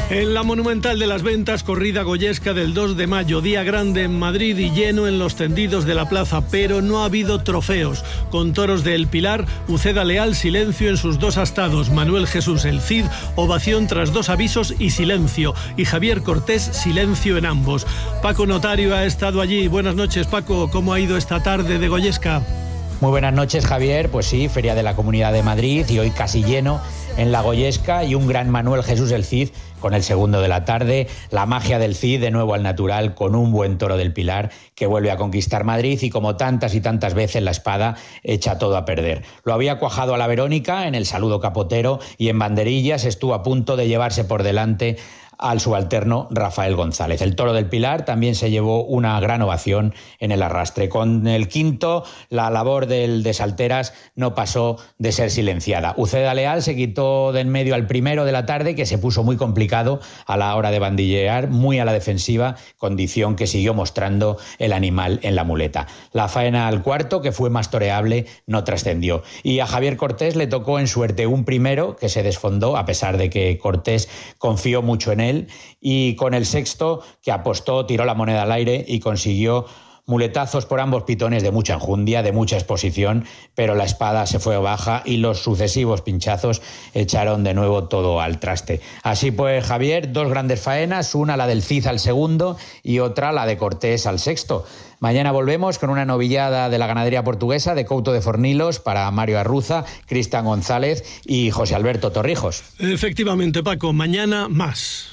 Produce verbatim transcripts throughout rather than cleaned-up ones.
En la Monumental de las Ventas, corrida goyesca del dos de mayo, día grande en Madrid y lleno en los tendidos de la plaza, pero no ha habido trofeos. Con toros de El Pilar, Uceda Leal, silencio en sus dos astados. Manuel Jesús El Cid, ovación tras dos avisos y silencio. Y Javier Cortés, silencio en ambos. Paco Notario ha estado allí. Buenas noches, Paco. ¿Cómo ha ido esta tarde de goyesca? Muy buenas noches, Javier. Pues sí, Feria de la Comunidad de Madrid y hoy casi lleno en la goyesca y un gran Manuel Jesús El Cid con el segundo de la tarde. La magia del Cid de nuevo al natural con un buen toro del Pilar que vuelve a conquistar Madrid y como tantas y tantas veces la espada echa todo a perder. Lo había cuajado a la Verónica en el saludo capotero y en banderillas estuvo a punto de llevarse por delante al subalterno Rafael González. El toro del Pilar también se llevó una gran ovación en el arrastre. Con el quinto, la labor del de Salteras no pasó de ser silenciada. Uceda Leal se quitó de en medio al primero de la tarde, que se puso muy complicado a la hora de bandillear, muy a la defensiva, condición que siguió mostrando el animal en la muleta. La faena al cuarto, que fue más toreable, no trascendió. Y a Javier Cortés le tocó en suerte un primero que se desfondó, a pesar de que Cortés confió mucho en él, y con el sexto que apostó, tiró la moneda al aire y consiguió muletazos por ambos pitones de mucha enjundia, de mucha exposición, pero la espada se fue baja y los sucesivos pinchazos echaron de nuevo todo al traste. Así pues, Javier, dos grandes faenas, una la del Cid al segundo y otra la de Cortés al sexto. Mañana volvemos con una novillada de la ganadería portuguesa de Couto de Fornilos para Mario Arruza, Cristian González y José Alberto Torrijos. Efectivamente, Paco, mañana más.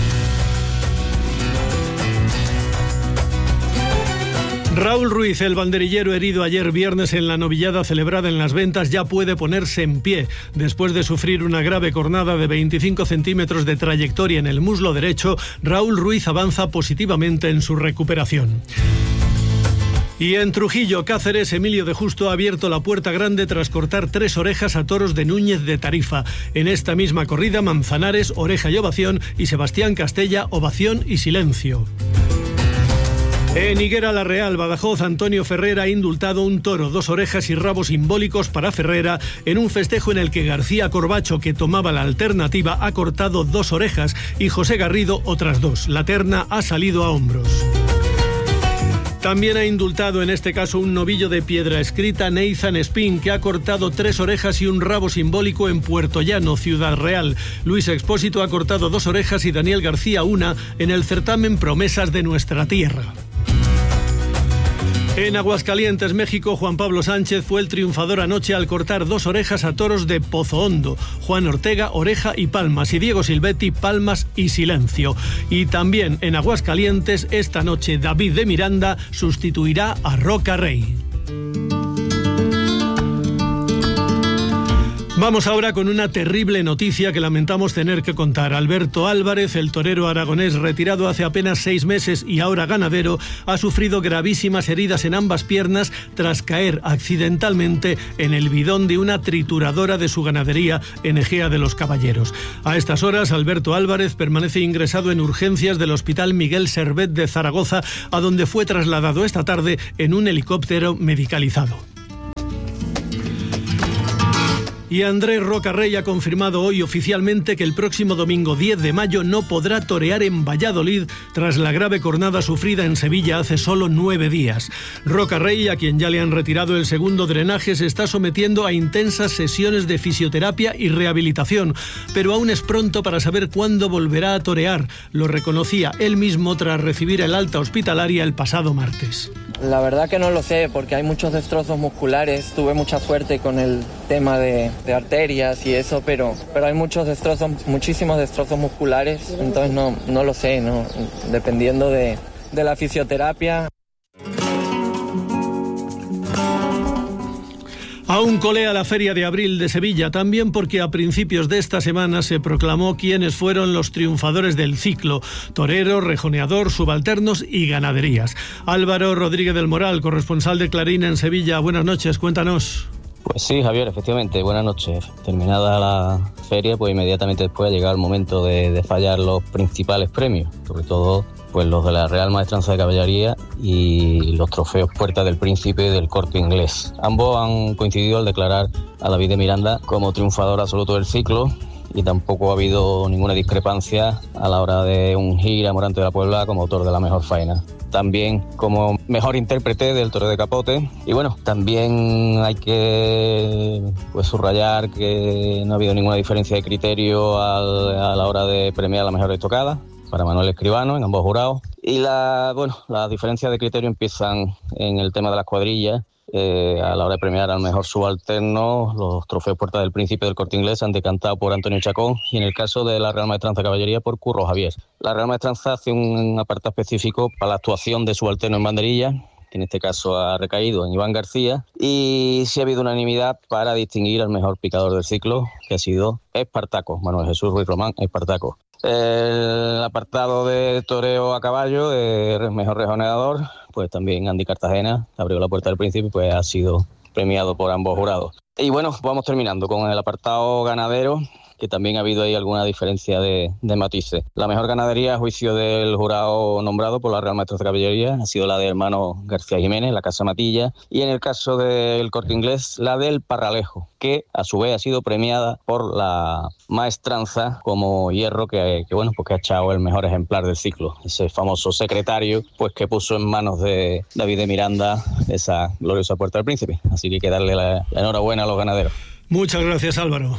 Raúl Ruiz, el banderillero herido ayer viernes en la novillada celebrada en Las Ventas, ya puede ponerse en pie. Después de sufrir una grave cornada de veinticinco centímetros de trayectoria en el muslo derecho, Raúl Ruiz avanza positivamente en su recuperación. Y en Trujillo, Cáceres, Emilio de Justo ha abierto la puerta grande tras cortar tres orejas a toros de Núñez de Tarifa. En esta misma corrida, Manzanares, oreja y ovación, y Sebastián Castella, ovación y silencio. En Higuera la Real, Badajoz, Antonio Ferrer ha indultado un toro, dos orejas y rabos simbólicos para Ferrera en un festejo en el que García Corbacho, que tomaba la alternativa, ha cortado dos orejas y José Garrido otras dos. La terna ha salido a hombros. También ha indultado en este caso un novillo de piedra escrita, Nathan Spin, que ha cortado tres orejas y un rabo simbólico en Puerto Llano, Ciudad Real. Luis Expósito ha cortado dos orejas y Daniel García una en el certamen Promesas de Nuestra Tierra. En Aguascalientes, México, Juan Pablo Sánchez fue el triunfador anoche al cortar dos orejas a toros de Pozo Hondo. Juan Ortega, oreja y palmas, y Diego Silvetti, palmas y silencio. Y también en Aguascalientes, esta noche David de Miranda sustituirá a Roca Rey. Vamos ahora con una terrible noticia que lamentamos tener que contar. Alberto Álvarez, el torero aragonés retirado hace apenas seis meses y ahora ganadero, ha sufrido gravísimas heridas en ambas piernas tras caer accidentalmente en el bidón de una trituradora de su ganadería en Ejea de los Caballeros. A estas horas, Alberto Álvarez permanece ingresado en urgencias del Hospital Miguel Servet de Zaragoza, a donde fue trasladado esta tarde en un helicóptero medicalizado. Y Andrés Roca Rey ha confirmado hoy oficialmente que el próximo domingo diez de mayo no podrá torear en Valladolid tras la grave cornada sufrida en Sevilla hace solo nueve días. Roca Rey, a quien ya le han retirado el segundo drenaje, se está sometiendo a intensas sesiones de fisioterapia y rehabilitación, pero aún es pronto para saber cuándo volverá a torear. Lo reconocía él mismo tras recibir el alta hospitalaria el pasado martes. La verdad que no lo sé, porque hay muchos destrozos musculares. Tuve mucha suerte con el tema de, de arterias y eso, pero, pero hay muchos destrozos, muchísimos destrozos musculares. Entonces no, no lo sé, no, dependiendo de, de la fisioterapia. Aún colea la Feria de Abril de Sevilla, también porque a principios de esta semana se proclamó quiénes fueron los triunfadores del ciclo: torero, rejoneador, subalternos y ganaderías. Álvaro Rodríguez del Moral, corresponsal de Clarín en Sevilla. Buenas noches, cuéntanos. Pues sí, Javier, efectivamente, buenas noches. Terminada la feria, pues inmediatamente después ha llegado el momento de, de fallar los principales premios, sobre todo pues los de la Real Maestranza de Caballería y los trofeos Puerta del Príncipe del Corte Inglés. Ambos han coincidido al declarar a David de Miranda como triunfador absoluto del ciclo, y tampoco ha habido ninguna discrepancia a la hora de ungir a Morante de la Puebla como autor de la mejor faena. También como mejor intérprete del Toreo de Capote. Y bueno, también hay que pues subrayar que no ha habido ninguna diferencia de criterio al, a la hora de premiar la mejor estocada para Manuel Escribano en ambos jurados. Y la, bueno, las diferencias de criterio empiezan en el tema de las cuadrillas. Eh, a la hora de premiar al mejor subalterno, los trofeos Puerta del Príncipe del Corte Inglés han decantado por Antonio Chacón, y en el caso de la Real Maestranza Caballería por Curro Javier. La Real Maestranza hace un apartado específico para la actuación de subalterno en banderilla, que en este caso ha recaído en Iván García, y sí ha habido unanimidad para distinguir al mejor picador del ciclo, que ha sido Espartaco, Manuel Jesús Ruiz Román Espartaco. El apartado de toreo a caballo, de mejor rejoneador, pues también Andy Cartagena, abrió la Puerta del Príncipe, pues ha sido premiado por ambos jurados. Y bueno, vamos terminando con el apartado ganadero, que también ha habido ahí alguna diferencia de, de matices. La mejor ganadería, a juicio del jurado nombrado por la Real Maestranza Caballería, ha sido la de hermano García Jiménez, la Casa Matilla, y en el caso del Corte Inglés, la del Parralejo, que a su vez ha sido premiada por la Maestranza como hierro, que, que bueno, pues que ha echado el mejor ejemplar del ciclo, ese famoso secretario, pues que puso en manos de David de Miranda esa gloriosa Puerta del Príncipe. Así que hay que darle la, la enhorabuena a los ganaderos. Muchas gracias, Álvaro.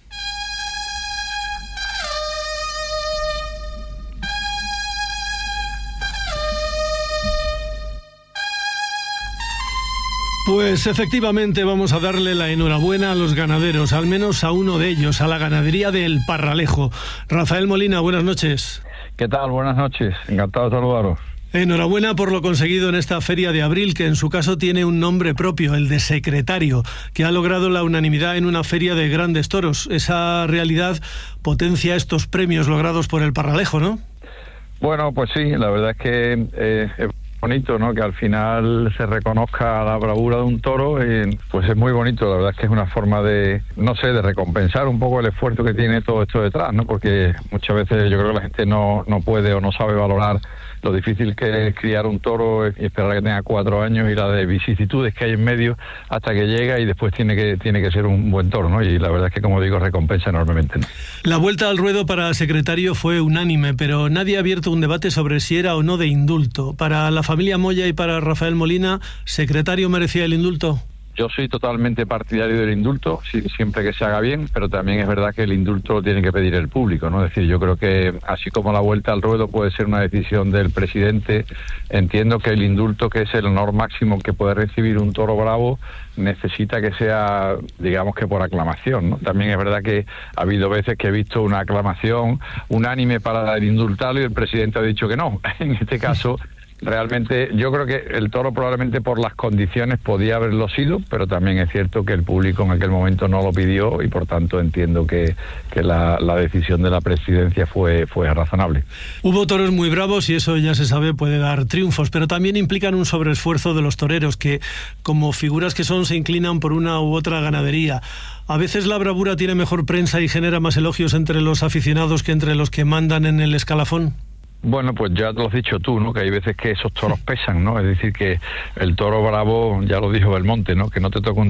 Pues efectivamente vamos a darle la enhorabuena a los ganaderos, al menos a uno de ellos, a la ganadería del Parralejo. Rafael Molina, buenas noches. ¿Qué tal? Buenas noches, encantado de saludaros. Enhorabuena por lo conseguido en esta feria de abril, que en su caso tiene un nombre propio, el de secretario, que ha logrado la unanimidad en una feria de grandes toros. Esa realidad potencia estos premios logrados por el Parralejo, ¿no? Bueno, pues sí, la verdad es que eh, es bonito, ¿no? Que al final se reconozca la bravura de un toro, eh, pues es muy bonito. La verdad es que es una forma de, no sé, de recompensar un poco el esfuerzo que tiene todo esto detrás, ¿no? Porque muchas veces yo creo que la gente no, no puede o no sabe valorar lo difícil que es criar un toro y esperar a que tenga cuatro años y la de vicisitudes que hay en medio hasta que llega y después tiene que tiene que ser un buen toro, ¿no? Y la verdad es que, como digo, recompensa enormemente, ¿no? La vuelta al ruedo para secretario fue unánime, pero nadie ha abierto un debate sobre si era o no de indulto. Para la familia Moya y para Rafael Molina, ¿secretario merecía el indulto? Yo soy totalmente partidario del indulto, siempre que se haga bien, pero también es verdad que el indulto lo tiene que pedir el público, ¿no? Es decir, yo creo que así como la vuelta al ruedo puede ser una decisión del presidente, entiendo que el indulto, que es el honor máximo que puede recibir un toro bravo, necesita que sea, digamos que por aclamación, ¿no? También es verdad que ha habido veces que he visto una aclamación unánime para el indultarlo y el presidente ha dicho que no. En este caso, realmente yo creo que el toro probablemente por las condiciones podía haberlo sido, pero también es cierto que el público en aquel momento no lo pidió y por tanto entiendo que, que la, la decisión de la presidencia fue, fue razonable. Hubo toros muy bravos y eso ya se sabe puede dar triunfos, pero también implican un sobreesfuerzo de los toreros que, como figuras que son, se inclinan por una u otra ganadería. A veces la bravura tiene mejor prensa y genera más elogios entre los aficionados que entre los que mandan en el escalafón. Bueno, pues ya te lo has dicho tú, ¿no? Que hay veces que esos toros pesan, ¿no? Es decir, que el toro bravo, ya lo dijo Belmonte, ¿no? Que no te toca un